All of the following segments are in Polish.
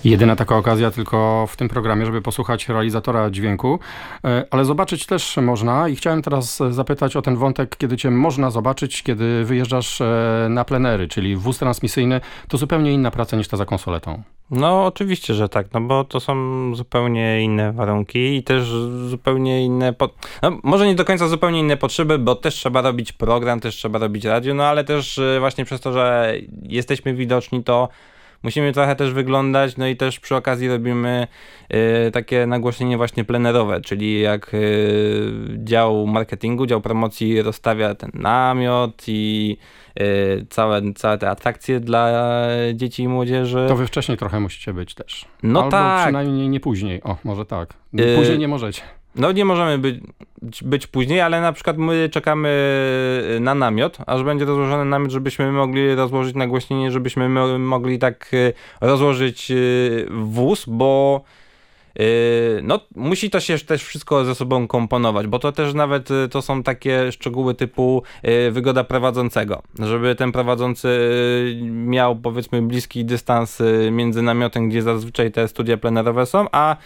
Jedyna taka okazja tylko w tym programie, żeby posłuchać realizatora dźwięku, ale zobaczyć też można i chciałem teraz zapytać o ten wątek, kiedy cię można zobaczyć, kiedy wyjeżdżasz na plenery, czyli wóz transmisyjny, to zupełnie inna praca niż ta za konsoletą. No oczywiście, że tak, no bo to są zupełnie inne warunki i też zupełnie inne, no może nie do końca zupełnie inne potrzeby, bo też trzeba robić program, też trzeba robić radio, no ale też właśnie przez to, że jesteśmy widoczni, to musimy trochę też wyglądać, no i też przy okazji robimy takie nagłośnienie właśnie plenerowe, czyli jak dział marketingu, dział promocji rozstawia ten namiot i całe te atrakcje dla dzieci i młodzieży. To wy wcześniej trochę musicie być też. No albo tak. Przynajmniej nie później. O, może tak. Później nie możecie. No nie możemy być później, ale na przykład my czekamy na namiot, aż będzie rozłożony namiot, żebyśmy mogli rozłożyć nagłośnienie, żebyśmy mogli tak rozłożyć wóz, bo no musi to się też wszystko ze sobą komponować, bo to też nawet to są takie szczegóły typu wygoda prowadzącego, żeby ten prowadzący miał powiedzmy bliski dystans między namiotem, gdzie zazwyczaj te studia plenerowe są,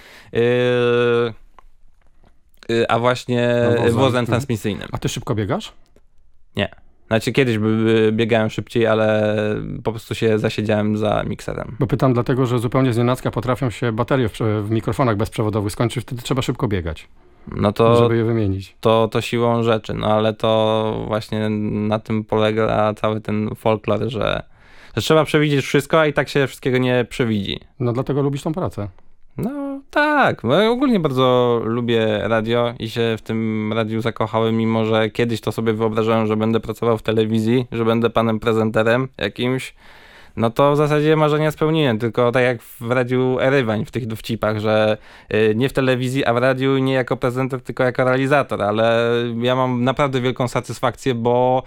a właśnie wozem transmisyjnym. A ty szybko biegasz? Nie. Znaczy kiedyś biegałem szybciej, ale po prostu się zasiedziałem za mikserem. Bo pytam dlatego, że zupełnie znienacka potrafią się baterie w mikrofonach bezprzewodowych skończyć, wtedy trzeba szybko biegać. No to, żeby je wymienić. To siłą rzeczy, no ale to właśnie na tym polega cały ten folklor, że trzeba przewidzieć wszystko, a i tak się wszystkiego nie przewidzi. No dlatego lubisz tą pracę. No tak, ja ogólnie bardzo lubię radio i się w tym radiu zakochałem, mimo że kiedyś to sobie wyobrażałem, że będę pracował w telewizji, że będę panem prezenterem jakimś, no to w zasadzie marzenia spełniłem, tylko tak jak w radiu Erywań, w tych dowcipach, że nie w telewizji, a w radiu nie jako prezenter, tylko jako realizator, ale ja mam naprawdę wielką satysfakcję, bo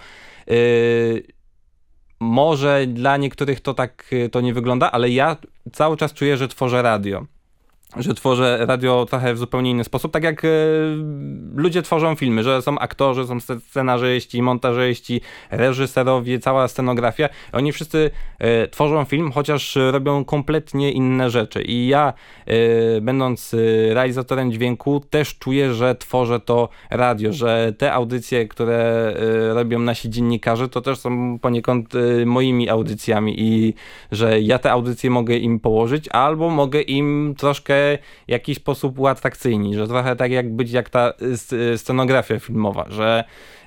może dla niektórych to tak to nie wygląda, ale ja cały czas czuję, że tworzę radio. Że tworzę radio trochę w zupełnie inny sposób, tak jak ludzie tworzą filmy, że są aktorzy, są scenarzyści, montażyści, reżyserowie, cała scenografia. Oni wszyscy tworzą film, chociaż robią kompletnie inne rzeczy. I ja, będąc realizatorem dźwięku, też czuję, że tworzę to radio, że te audycje, które robią nasi dziennikarze, to też są poniekąd moimi audycjami i że ja te audycje mogę im położyć, albo mogę im troszkę w jakiś sposób uatrakcyjni, że trochę tak jak być jak ta scenografia filmowa, że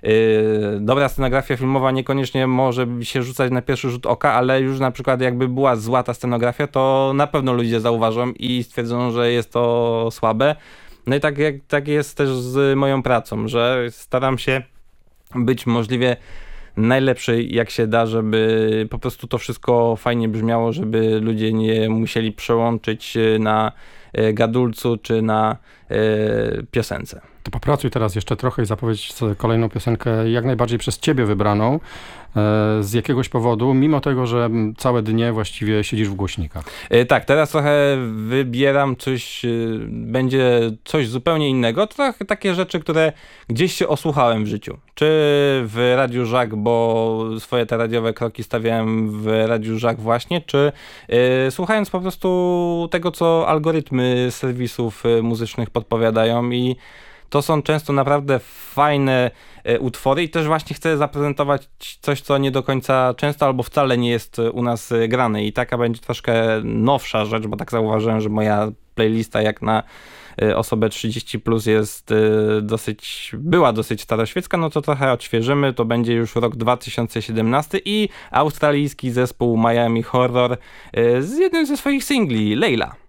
dobra scenografia filmowa niekoniecznie może się rzucać na pierwszy rzut oka, ale już na przykład jakby była zła ta scenografia, to na pewno ludzie zauważą i stwierdzą, że jest to słabe. No i tak jest też z moją pracą, że staram się być możliwie najlepszy jak się da, żeby po prostu to wszystko fajnie brzmiało, żeby ludzie nie musieli przełączyć na gadulcu czy na piosence. To popracuj teraz jeszcze trochę i zapowiedź kolejną piosenkę jak najbardziej przez ciebie wybraną z jakiegoś powodu, mimo tego, że całe dnie właściwie siedzisz w głośnikach. Tak, teraz trochę wybieram będzie coś zupełnie innego, trochę takie rzeczy, które gdzieś się osłuchałem w życiu. Czy w Radiu Żak, bo swoje te radiowe kroki stawiałem w Radiu Żak właśnie, czy słuchając po prostu tego, co algorytmy serwisów muzycznych podpowiadają i to są często naprawdę fajne utwory i też właśnie chcę zaprezentować coś, co nie do końca często albo wcale nie jest u nas grane i taka będzie troszkę nowsza rzecz, bo tak zauważyłem, że moja playlista jak na osobę 30+ jest była dosyć staroświecka, no to trochę odświeżymy, to będzie już rok 2017 i australijski zespół Miami Horror z jednym ze swoich singli, Leila.